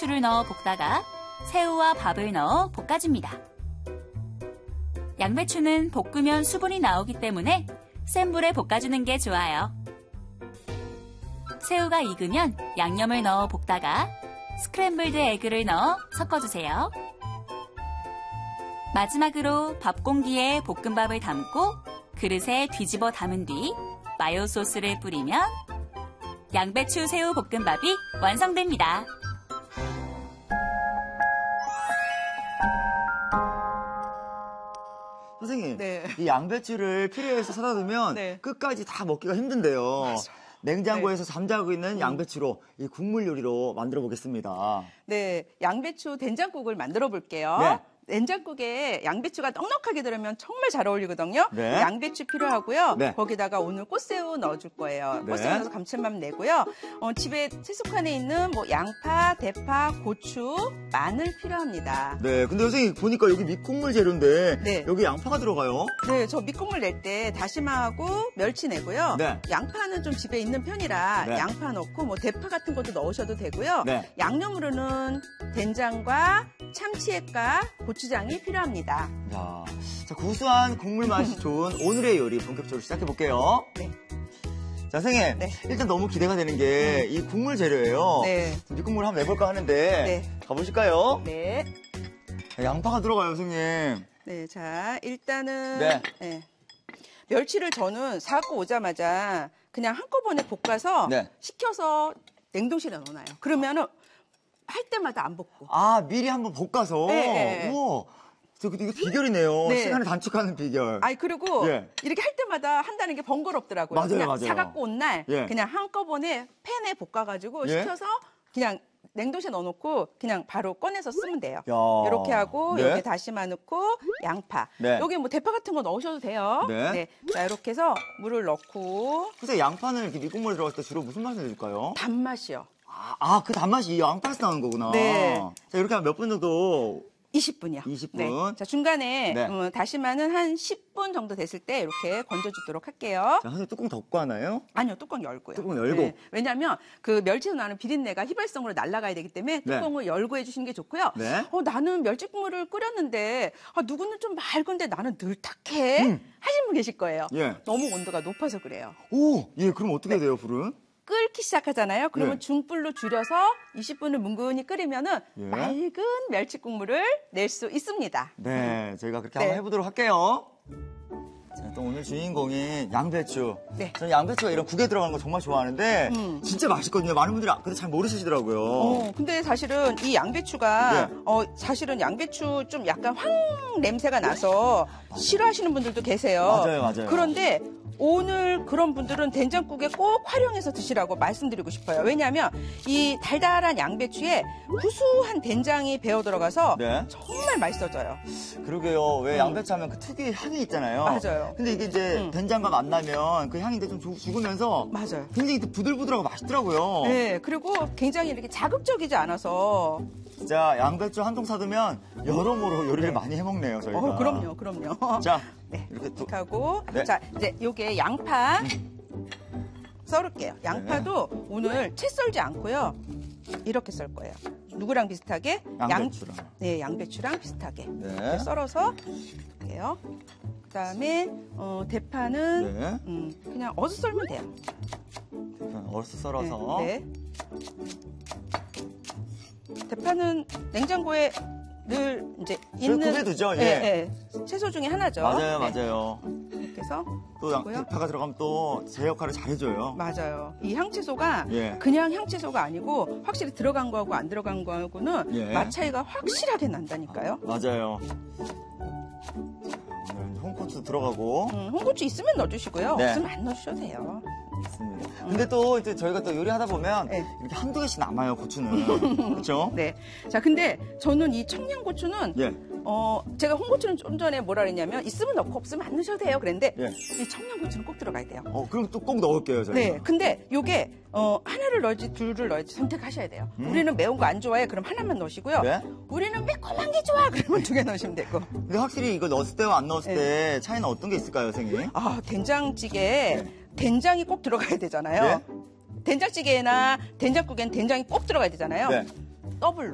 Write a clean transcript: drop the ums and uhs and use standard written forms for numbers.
양배추를 넣어 볶다가 새우와 밥을 넣어 볶아줍니다. 양배추는 볶으면 수분이 나오기 때문에 센 불에 볶아주는 게 좋아요. 새우가 익으면 양념을 넣어 볶다가 스크램블드 에그를 넣어 섞어주세요. 마지막으로 밥 공기에 볶음밥을 담고 그릇에 뒤집어 담은 뒤 마요 소스를 뿌리면 양배추 새우 볶음밥이 완성됩니다. 선생님, 네. 이 양배추를 필요해서 사다 두면 네. 끝까지 다 먹기가 힘든데요. 맞아요. 냉장고에서 잠자고 있는 양배추로 이 국물 요리로 만들어 보겠습니다. 네, 양배추 된장국을 만들어 볼게요. 네. 된장국에 양배추가 넉넉하게 들으면 정말 잘 어울리거든요. 네. 양배추 필요하고요. 네. 거기다가 오늘 꽃새우 넣어줄 거예요. 네. 꽃새우 넣어서 감칠맛 내고요. 집에 채소칸에 있는 뭐 양파, 대파, 고추, 마늘 필요합니다. 네, 근데 선생님 보니까 여기 밑국물 재료인데 네. 여기 양파가 들어가요? 네, 저 밑국물 낼 때 다시마하고 멸치 내고요. 네. 양파는 좀 집에 있는 편이라 네. 양파 넣고 뭐 대파 같은 것도 넣으셔도 되고요. 네. 양념으로는 된장과 참치액과 고추장이 필요합니다. 야, 자, 구수한 국물 맛이 좋은 오늘의 요리 본격적으로 시작해 볼게요. 네. 자, 선생님, 네. 일단 너무 기대가 되는 게 이 국물 재료예요. 네. 밑국물 한번 내볼까 하는데 네. 가보실까요? 네. 양파가 들어가요, 선생님. 네, 자, 일단은 네. 네. 멸치를 저는 사고 오자마자 그냥 한꺼번에 볶아서 네. 식혀서 냉동실에 넣어놔요. 그러면은 할 때마다 안 볶고. 아, 미리 한번 볶아서. 네. 우와, 이거 비결이네요. 네. 시간을 단축하는 비결. 아니 그리고 예. 이렇게 할 때마다 한다는 게 번거롭더라고요. 맞아요, 그냥 맞아요. 사갖고 온 날 예. 그냥 한꺼번에 팬에 볶아가지고 예? 식혀서 그냥 냉동실에 넣어놓고 그냥 바로 꺼내서 쓰면 돼요. 야. 이렇게 하고 네. 여기 다시마 넣고 양파. 네. 여기 뭐 대파 같은 거 넣으셔도 돼요. 네. 자 이렇게 해서 물을 넣고 선생님, 양파는 이렇게 밑국물에 들어갈 때 주로 무슨 맛을 내줄까요? 단맛이요. 그 단맛이 이 양파에서 나오는 거구나. 네. 자, 이렇게 하면 몇 분 정도? 20분이요. 20분. 네. 자 중간에 네. 다시마는 한 10분 정도 됐을 때 이렇게 건져주도록 할게요. 자, 선생님 뚜껑 덮고 하나요? 아니요, 뚜껑 열고요. 뚜껑 열고? 왜냐하면 그 멸치에서 나는 비린내가 휘발성으로 날아가야 되기 때문에 네. 뚜껑을 열고 해주시는 게 좋고요. 네. 나는 멸치국물을 끓였는데 누구는 좀 맑은데 나는 늘 탁해 하시는 분 계실 거예요. 예. 너무 온도가 높아서 그래요. 오, 예, 그럼 어떻게 돼요, 불은? 끓기 시작하잖아요. 그러면 네. 중불로 줄여서 20분을 뭉근히 끓이면은 예. 맑은 멸치국물을 낼 수 있습니다. 네, 저희가 그렇게 네. 한번 해보도록 할게요. 자, 또 오늘 주인공인 양배추. 네. 저는 양배추가 이런 국에 들어가는 거 정말 좋아하는데 진짜 맛있거든요. 많은 분들이 근데 잘 모르시더라고요. 근데 사실은 이 양배추가 네. 사실은 양배추 좀 약간 황 냄새가 나서 싫어하시는 분들도 계세요. 맞아요, 맞아요. 그런데 오늘 그런 분들은 된장국에 꼭 활용해서 드시라고 말씀드리고 싶어요. 왜냐하면 이 달달한 양배추에 구수한 된장이 배어 들어가서 네. 정말 맛있어져요. 그러게요. 왜 양배추 하면 그 특유의 향이 있잖아요. 맞아요. 근데 이게 이제 된장과 만나면 그 향이 좀 죽으면서 맞아요. 굉장히 부들부들하고 맛있더라고요. 네, 그리고 굉장히 이렇게 자극적이지 않아서. 진짜 양배추 한 통 사두면 여러모로 요리를 많이 해먹네요, 저희가. 그럼요. 자, 네, 이렇게 또. 하고 네. 자 이제 요게 양파 썰을게요. 양파도 오늘 채 썰지 않고요. 이렇게 썰 거예요. 누구랑 비슷하게? 양배추랑. 네, 양배추랑 비슷하게 네. 이렇게 썰어서 할게요. 그다음에 대파는 네. 그냥 어슷 썰면 돼요. 어슷 썰어서. 네. 대파는 냉장고에 늘 이제 있는 구해두죠, 예. 네, 채소 중에 하나죠. 맞아요, 네. 맞아요. 이렇게 해서 또 대파가 들어가면 또 제 역할을 잘해줘요. 맞아요. 이 향채소가 예. 그냥 향채소가 아니고 확실히 들어간 거하고 안 들어간 거하고는 예. 맛 차이가 확실하게 난다니까요. 맞아요. 오늘 홍고추 들어가고. 홍고추 있으면 넣어주시고요. 네. 없으면 안 넣으셔도 돼요. 맞습니다. 근데 또 이제 저희가 또 요리하다 보면 네. 이렇게 한두 개씩 남아요, 고추는. 그렇죠? 네. 자, 근데 저는 이 청양고추는 예. 제가 홍고추는 좀 전에 뭐라 그랬냐면 있으면 넣고 없으면 안 넣으셔도 돼요. 그랬는데 예. 이 청양고추는 꼭 들어가야 돼요. 그럼 또 꼭 넣을게요, 저희가. 네. 근데 요게 하나를 넣을지 둘을 넣을지 선택하셔야 돼요. 우리는 매운 거 안 좋아해. 그럼 하나만 넣으시고요. 네. 우리는 매콤한 게 좋아. 그러면 2개 넣으시면 되고. 근데 확실히 이거 넣었을 때와 안 넣었을 때 차이는 어떤 게 있을까요, 선생님? 된장찌개에 된장이 꼭 들어가야 되잖아요. 네. 된장찌개나 된장국엔 된장이 꼭 들어가야 되잖아요. 네. 더블로.